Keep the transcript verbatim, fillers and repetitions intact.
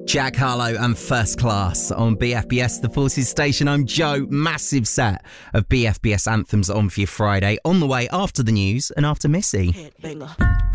Jack Harlow and First Class on B F B S, the Forces station. I'm Joe. Massive set of B F B S anthems on for your Friday. On the way after the news and after Missy. Headbanger.